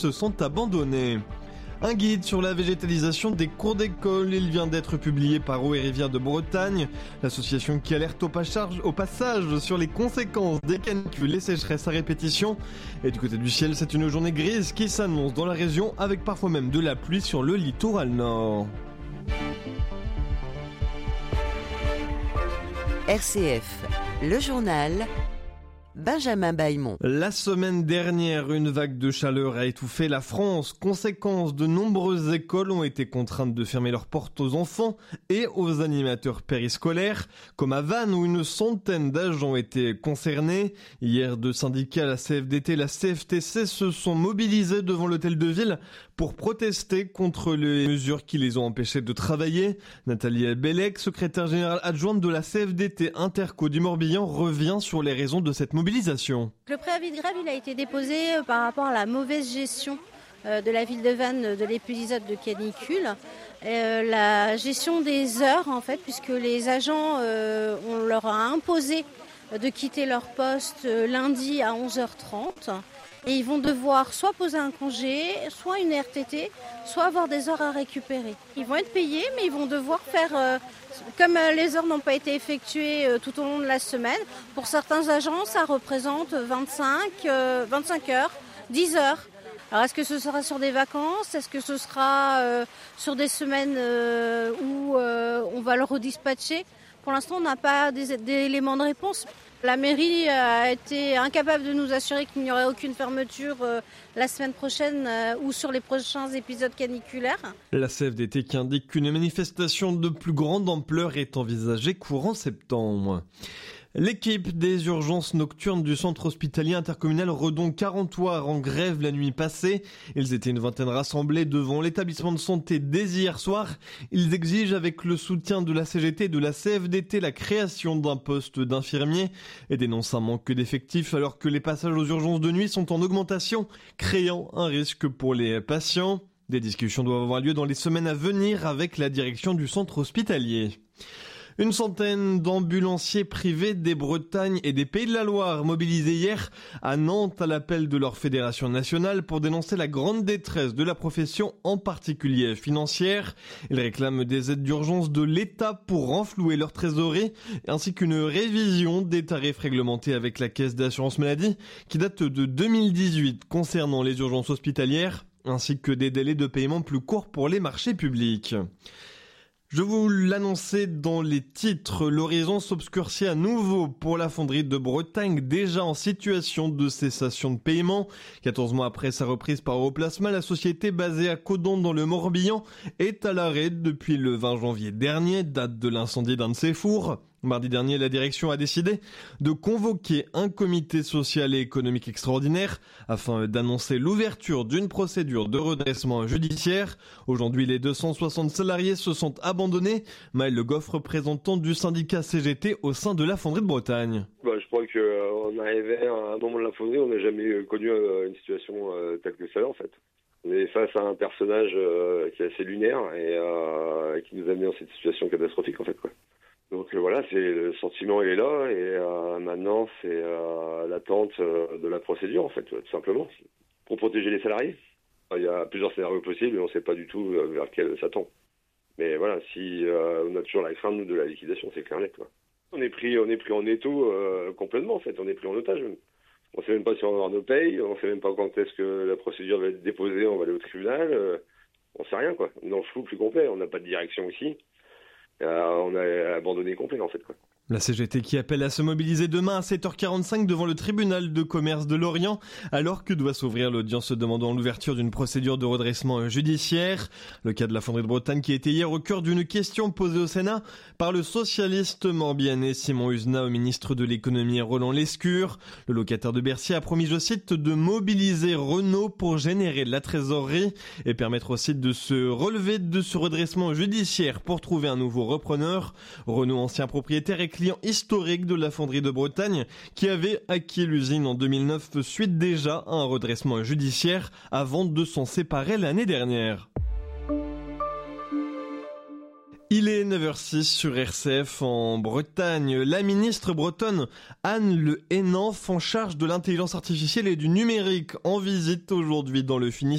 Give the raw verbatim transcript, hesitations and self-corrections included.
se sont abandonnés. Un guide sur la végétalisation des cours d'école, il vient d'être publié par Eaux et Rivières de Bretagne, l'association qui alerte au passage, au passage sur les conséquences des canicules et sécheresses à répétition. Et du côté du ciel, c'est une journée grise qui s'annonce dans la région, avec parfois même de la pluie sur le littoral nord. R C F, le journal, Benjamin Bailmont. La semaine dernière, une vague de chaleur a étouffé la France. Conséquence, de nombreuses écoles ont été contraintes de fermer leurs portes aux enfants et aux animateurs périscolaires, comme à Vannes où une centaine d'agents étaient concernés. Hier, deux syndicats, la C F D T et la C F T C, se sont mobilisés devant l'hôtel de ville pour protester contre les mesures qui les ont empêchés de travailler. Nathalie Bellec, secrétaire générale adjointe de la C F D T Interco du Morbihan, revient sur les raisons de cette mobilisation. Le préavis de grève il a été déposé par rapport à la mauvaise gestion de la ville de Vannes de l'épisode de canicule. Euh, la gestion des heures en fait, puisque les agents, euh, on leur a imposé de quitter leur poste lundi à onze heures trente. Et ils vont devoir soit poser un congé, soit une R T T, soit avoir des heures à récupérer. Ils vont être payés, mais ils vont devoir faire, euh, comme euh, les heures n'ont pas été effectuées euh, tout au long de la semaine, pour certains agents, ça représente vingt-cinq, euh, vingt-cinq heures, dix heures. Alors est-ce que ce sera sur des vacances ? Est-ce que ce sera euh, sur des semaines euh, où euh, on va le redispatcher ? Pour l'instant, on n'a pas d'éléments de réponse. La mairie a été incapable de nous assurer qu'il n'y aurait aucune fermeture euh, la semaine prochaine euh, ou sur les prochains épisodes caniculaires. La C F D T qui indique qu'une manifestation de plus grande ampleur est envisagée courant septembre. L'équipe des urgences nocturnes du centre hospitalier intercommunal Redon-Carentoire en grève la nuit passée. Ils étaient une vingtaine rassemblés devant l'établissement de santé dès hier soir. Ils exigent avec le soutien de la C G T et de la C F D T la création d'un poste d'infirmier et dénoncent un manque d'effectifs alors que les passages aux urgences de nuit sont en augmentation, créant un risque pour les patients. Des discussions doivent avoir lieu dans les semaines à venir avec la direction du centre hospitalier. Une centaine d'ambulanciers privés des Bretagnes et des Pays de la Loire mobilisés hier à Nantes à l'appel de leur fédération nationale pour dénoncer la grande détresse de la profession, en particulier financière. Ils réclament des aides d'urgence de l'État pour renflouer leur trésorerie ainsi qu'une révision des tarifs réglementés avec la caisse d'assurance maladie qui date de deux mille dix-huit concernant les urgences hospitalières ainsi que des délais de paiement plus courts pour les marchés publics. Je vous l'annonçais dans les titres, l'horizon s'obscurcit à nouveau pour la fonderie de Bretagne, déjà en situation de cessation de paiement. quatorze mois après sa reprise par Europlasma, la société basée à Codon dans le Morbihan est à l'arrêt depuis le vingt janvier dernier, date de l'incendie d'un de ses fours. Mardi dernier, la direction a décidé de convoquer un comité social et économique extraordinaire afin d'annoncer l'ouverture d'une procédure de redressement judiciaire. Aujourd'hui, les deux cent soixante salariés se sont abandonnés. Maël Le Goff, représentant du syndicat C G T au sein de la fonderie de Bretagne. Bah, je crois qu'on euh, arrivait à un moment de la fonderie, on n'a jamais connu euh, une situation euh, telle que ça en fait. On est face à un personnage euh, qui est assez lunaire et euh, qui nous a mis dans cette situation catastrophique en fait, quoi. Donc euh, voilà, c'est le sentiment il est là et euh, maintenant c'est euh, l'attente euh, de la procédure en fait, tout simplement, pour protéger les salariés. Il y a plusieurs scénarios possibles et on ne sait pas du tout vers lequel s'attend. Mais voilà, si euh, on a toujours la crainte nous de la liquidation, c'est clair net, quoi. On est pris, on est pris en étau euh, complètement en fait, on est pris en otage même. On ne sait même pas si on va avoir nos payes, on ne sait même pas quand est-ce que la procédure va être déposée, on va aller au tribunal, euh, on ne sait rien quoi. On est dans le flou plus complet, on n'a pas de direction ici. Euh, on a abandonné complet en fait, quoi. La C G T qui appelle à se mobiliser demain à sept heures quarante-cinq devant le tribunal de commerce de Lorient, alors que doit s'ouvrir l'audience demandant l'ouverture d'une procédure de redressement judiciaire. Le cas de la fonderie de Bretagne qui était hier au cœur d'une question posée au Sénat par le socialiste morbihanais Simon Husenat au ministre de l'économie Roland Lescure. Le locataire de Bercy a promis, je cite, de mobiliser Renault pour générer de la trésorerie et permettre au site de se relever de ce redressement judiciaire pour trouver un nouveau repreneur. Renault, ancien propriétaire et client historique de la fonderie de Bretagne, qui avait acquis l'usine en deux mille neuf suite déjà à un redressement judiciaire avant de s'en séparer l'année dernière. Il est neuf heures six sur R C F en Bretagne. La ministre bretonne Anne Le Hénan, en charge de l'intelligence artificielle et du numérique, en visite aujourd'hui dans le Finistère.